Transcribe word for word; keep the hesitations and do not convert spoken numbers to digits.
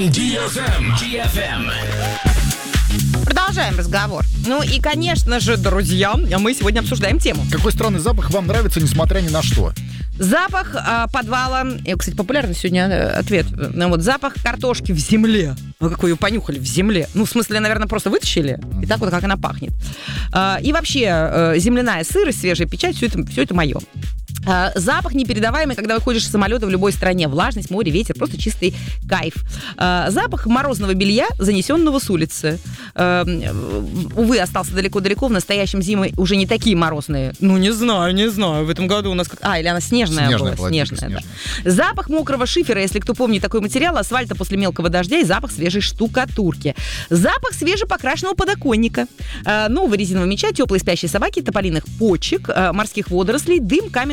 on ди эф эм. ди эф эм. Продолжаем разговор. Ну и, конечно же, друзья, мы сегодня обсуждаем тему. Какой странный запах вам нравится, несмотря ни на что? Запах э, подвала. И, кстати, популярный сегодня э, ответ. Ну, вот запах картошки в земле. Ну, какой ее понюхали в земле. Ну, в смысле, наверное, просто вытащили. И так вот, как она пахнет. Э, и вообще, э, земляная сырость, свежая печать, все это, все это мое. Uh, запах непередаваемый, когда выходишь из самолета в любой стране. Влажность, море, ветер, просто чистый кайф. Uh, запах морозного белья, занесенного с улицы. Uh, увы, остался далеко-далеко. В настоящем зимы уже не такие морозные. Ну, не знаю, не знаю. В этом году у нас как... А, или она снежная, снежная была. Снежная, снежная, снежная. Да. Запах мокрого шифера, если кто помнит такой материал, асфальта после мелкого дождя и запах свежей штукатурки. Запах свежепокрашенного подоконника. Uh, новая резиновая меча, теплые спящие собаки, тополиных почек, uh, морских водорослей, дым, камень